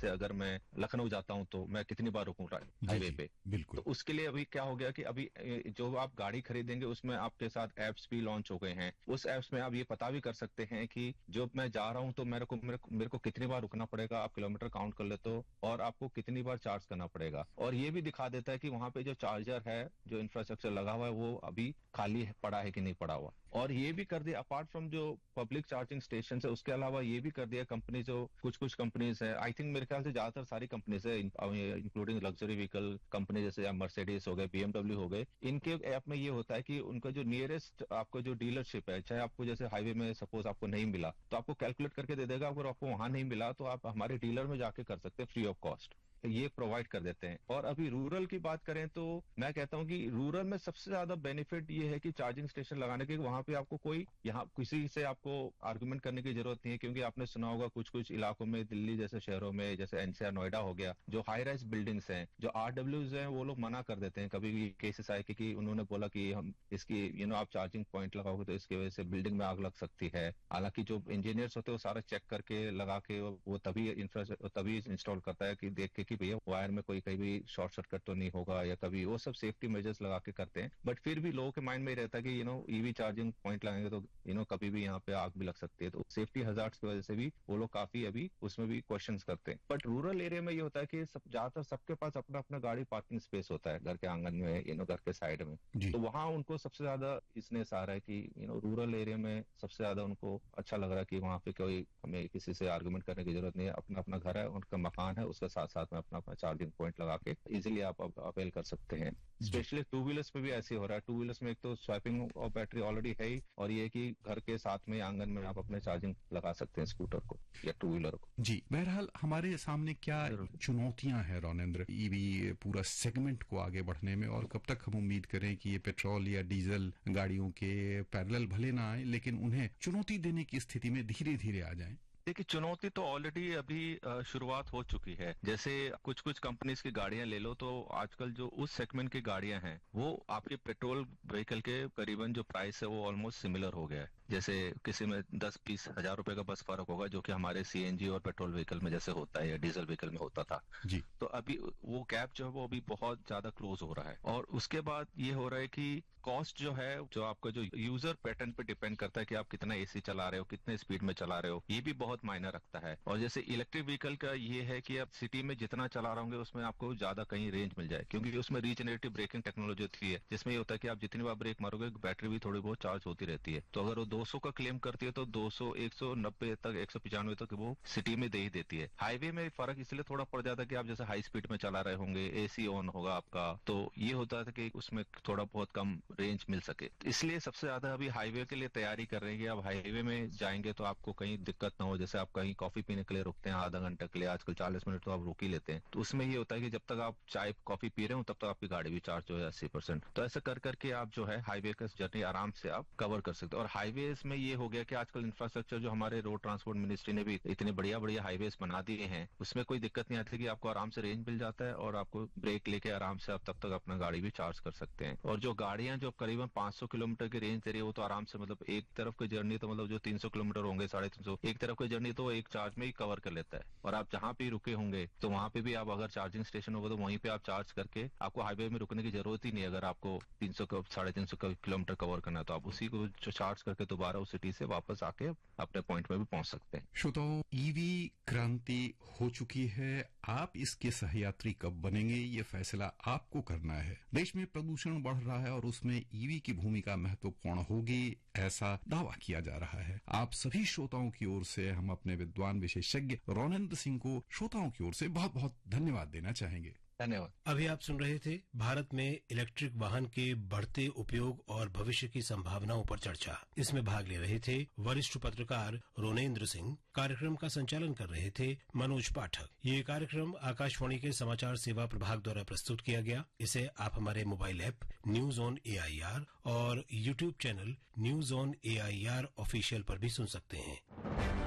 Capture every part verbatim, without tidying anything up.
जैसे अगर मैं लखनऊ जाता हूं तो मैं कितनी बार रुकूंगा हाईवे पे, बिल्कुल। तो उसके लिए अभी क्या हो गया कि अभी जो आप गाड़ी खरीदेंगे उसमें आपके साथ एप्स भी लॉन्च हो गए हैं। उस एप्स में आप ये पता भी कर सकते हैं कि जो मैं जा रहा हूं तो मेरे को मेरे को, मेरे को कितनी बार रुकना पड़ेगा, आप किलोमीटर काउंट कर लेते हो, और आपको कितनी बार चार्ज करना पड़ेगा। और ये भी दिखा देता है कि वहां पे जो चार्जर है, जो इंफ्रास्ट्रक्चर लगा हुआ है, वो अभी खाली है, पड़ा है कि नहीं पड़ा हुआ। और ये भी कर दिया अपार्ट फ्रॉम जो पब्लिक चार्जिंग स्टेशन है, उसके अलावा ये भी कर दिया कंपनी, जो कुछ कुछ कंपनीज है, आई थिंक मेरे ख्याल से ज्यादातर सारी कंपनीज है इंक्लूडिंग लग्जरी व्हीकल कंपनी जैसे मर्सिडीज हो गए, बीएमडब्ल्यू हो गए, इनके ऐप में ये होता है कि उनका जो नियरेस्ट आपका जो डीलरशिप है, चाहे आपको जैसे हाईवे में सपोज आपको नहीं मिला तो आपको कैलकुलेट करके दे देगा, अगर आपको वहां नहीं मिला तो आप हमारे डीलर में जाके कर सकते हैं फ्री ऑफ कॉस्ट, ये प्रोवाइड कर देते हैं। और अभी रूरल की बात करें तो मैं कहता हूं कि रूरल में सबसे ज्यादा बेनिफिट ये है कि चार्जिंग स्टेशन लगाने के, वहां पे आपको कोई यहाँ किसी से आपको आर्गुमेंट करने की जरूरत नहीं है, क्योंकि आपने सुना होगा कुछ कुछ इलाकों में, दिल्ली जैसे शहरों में, जैसे एनसीआर नोएडा हो गया, जो हाई राइज बिल्डिंग्स हैं, जो आरडब्ल्यूज हैं, वो लोग मना कर देते हैं। कभी भी केसेस आए कि उन्होंने बोला कि हम इसकी यू नो आप चार्जिंग पॉइंट लगाओगे तो इसकी वजह से बिल्डिंग में आग लग सकती है। हालांकि जो इंजीनियर्स होते हैं वो सारा चेक करके लगा के वो तभी इंफ्रा तभी इंस्टॉल करता है कि देख के कि भैया वायर में कोई कहीं भी शॉर्ट सर्किट तो नहीं होगा, या कभी वो सब सेफ्टी मेजर्स लगा के करते हैं। बट फिर भी लोगों के माइंड में रहता है कि you know EV charging point लगाएंगे तो यू नो कभी भी यहाँ पे आग भी लग सकती है, तो सेफ्टी हजार्ड्स की वजह से भी वो लोग काफी अभी उसमें भी क्वेश्चंस करते हैं। बट रूरल एरिया में ये होता है कि सब ज्यादातर सबके पास अपना अपना गाड़ी पार्किंग स्पेस होता है घर के आंगन में, यू नो घर के साइड में, तो वहां उनको सबसे ज्यादा इसनेस आ रहा है कि यू नो रूरल एरिया में सबसे ज्यादा उनको अच्छा लग रहा है कि वहां पे कोई हमें किसी से आर्गुमेंट करने की जरूरत नहीं है, अपना अपना घर है, उनका मकान है, उसके साथ साथ में अपना अपना चार्जिंग पॉइंट लगा के इजीली आप अवेल कर सकते हैं। स्पेशली टू व्हीलर्स में भी ऐसे हो रहा है। टू व्हीलर्स में एक तो स्वैपिंग और बैटरी ऑलरेडी है ही, और ये कि घर के साथ में आंगन में आप अपने चार्जिंग लगा सकते हैं स्कूटर को या टू व्हीलर को। जी, बहरहाल हमारे सामने क्या चुनौतियां हैं रोनेंद्र ईवी पूरा सेगमेंट को आगे बढ़ने में, और कब तक हम उम्मीद करें कि ये पेट्रोल या डीजल गाड़ियों के पैरेलल भले ना आए लेकिन उन्हें चुनौती देने की स्थिति में धीरे धीरे आ जाएं? देखिए, चुनौती तो ऑलरेडी अभी शुरुआत हो चुकी है। जैसे कुछ कुछ कंपनीज की गाड़ियां ले लो तो आजकल जो उस सेगमेंट की गाड़ियां हैं वो आपके पेट्रोल व्हीकल के करीबन जो प्राइस है वो ऑलमोस्ट सिमिलर हो गया है। जैसे किसी में दस बीस हजार रुपए का बस फर्क होगा, जो कि हमारे सीएनजी और पेट्रोल व्हीकल में जैसे होता है या डीजल व्हीकल में होता था जी। तो अभी वो गैप जो है वो अभी बहुत ज्यादा क्लोज हो रहा है। और उसके बाद ये हो रहा है कि कॉस्ट जो है, जो आपका जो यूजर पैटर्न पे डिपेंड करता है कि आप कितना एसी चला रहे हो, कितने स्पीड में चला रहे हो, ये भी बहुत मायने रखता है। और जैसे इलेक्ट्रिक व्हीकल का ये है कि आप सिटी में जितना चला रहे होंगे उसमें आपको ज्यादा कहीं रेंज मिल जाए, क्योंकि उसमें रीजनरेटिव ब्रेकिंग टेक्नोलॉजी होती है, जिसमें ये होता है कि आप जितनी बार ब्रेक मारोगे बैटरी भी थोड़ी बहुत चार्ज होती रहती है। तो अगर वो दो सौ का क्लेम करती है तो दो सौ, एक सौ नब्बे तक, एक सौ पचानवे तक वो सिटी में दे ही देती है। हाईवे में फर्क इसलिए थोड़ा पड़ जाता है कि आप जैसे हाई स्पीड में चला रहे होंगे, एसी ऑन होगा आपका, तो ये होता है कि उसमें थोड़ा बहुत कम रेंज मिल सके। इसलिए सबसे ज्यादा अभी हाईवे के लिए तैयारी कर रहे हैं कि आप हाईवे में जाएंगे तो आपको कहीं दिक्कत ना हो। जैसे आप कहीं कॉफी पीने के लिए रुकते हैं आधा घंटे के लिए, आजकल चालीस मिनट तो आप रुक ही लेते हैं, तो उसमें ये होता है कि जब तक आप चाय कॉफी पी रहे हो तब तक आपकी गाड़ी भी चार्ज हो जाए अस्सी परसेंट। तो ऐसा कर करके आप जो है हाईवे का जर्नी आराम से आप कवर कर सकते हो। और हाईवेज में ये हो गया कि आजकल इंफ्रास्ट्रक्चर जो हमारे रोड ट्रांसपोर्ट मिनिस्ट्री ने भी इतने बढ़िया बढ़िया हाईवेज बना दिए हैं, उसमें कोई दिक्कत नहीं आती कि आपको आराम से रेंज मिल जाता है और आपको ब्रेक लेके आराम से आप तब तक अपना गाड़ी भी चार्ज कर सकते हैं। और जो गाड़ियां जो करीबन पांच सौ किलोमीटर की रेंज दे रही है वो तो आराम से, मतलब एक तरफ की जर्नी तो मतलब जो तीन सौ किलोमीटर होंगे, साढ़े तीन सौ, एक तरफ की जर्नी तो एक चार्ज में ही कवर कर लेता है। और आप जहां पे रुके होंगे तो वहां पे भी आप अगर चार्जिंग स्टेशन होगा तो वहीं पे आप चार्ज करके आपको हाईवे में रुकने की जरूरत ही नहीं। अगर आपको तीन सौ साढ़े तीन सौ किलोमीटर कवर करना है तो आप उसी को चार्ज करके दोबारा उस सिटी से वापस आके अपने पॉइंट में भी पहुंच सकते हैं। श्रोताओं, ईवी क्रांति हो चुकी है, आप इसके सहयात्री कब बनेंगे ये फैसला आपको करना है। देश में प्रदूषण बढ़ रहा है और उसमें ईवी की भूमिका महत्वपूर्ण होगी, ऐसा दावा किया जा रहा है। आप सभी श्रोताओं की ओर से हम अपने विद्वान विशेषज्ञ रोनेंद्र सिंह को श्रोताओं की ओर से बहुत बहुत धन्यवाद देना चाहेंगे। धन्यवाद। अभी आप सुन रहे थे भारत में इलेक्ट्रिक वाहन के बढ़ते उपयोग और भविष्य की संभावनाओं पर चर्चा। इसमें भाग ले रहे थे वरिष्ठ पत्रकार रोनेंद्र सिंह। कार्यक्रम का संचालन कर रहे थे मनोज पाठक। ये कार्यक्रम आकाशवाणी के समाचार सेवा प्रभाग द्वारा प्रस्तुत किया गया। इसे आप हमारे mobile app news on A I R और YouTube channel news on A I R official पर भी सुन सकते हैं।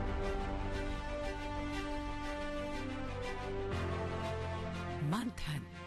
मंथन